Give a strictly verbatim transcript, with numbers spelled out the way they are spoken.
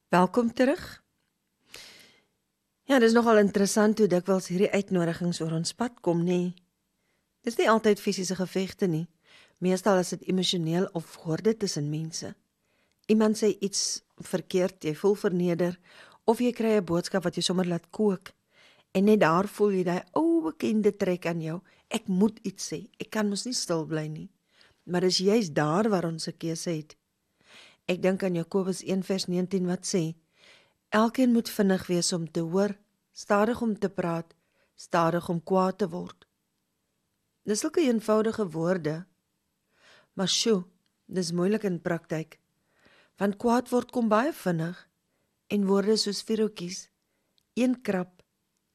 Welkom terug. Ja, dis nogal interessant hoe dikwels hierdie uitnodigings oor ons pad kom, nê. Dis nie altyd fisiese gevegte nie. Meestal is dit emosioneel of woorde tussen mense. Iemand sê iets verkeerd, jy voel verneder, of jy kry 'n boodskap wat jou sommer laat kook. En net daar voel jy daai ou bekende trek aan jou. Ek moet iets sê. Ek kan mos nie stil bly nie. Maar dis juist daar waar ons 'n keuse het. Ek dink aan Jakobus een vers negentien wat sê: Elkeen moet vinnig wees om te hoor, stadig om te praat, stadig om kwaad te word. Dis sulke eenvoudige woorde, maar sjoe, dis moeilik in praktyk. Want kwaad word kom baie vinnig, en woorde soos vierhoekies, een krap